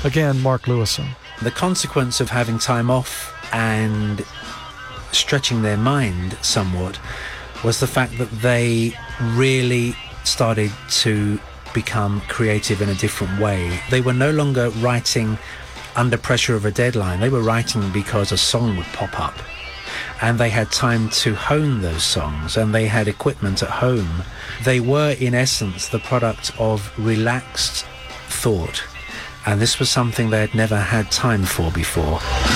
Again, Mark Lewison. The consequence of having time off and stretching their mind somewhat was the fact that they really started to become creative in a different way. They were no longer writing under pressure of a deadline. They were writing because a song would pop up, and they had time to hone those songs, and they had equipment at home. They were, in essence, the product of relaxed thought, and this was something they had never had time for before.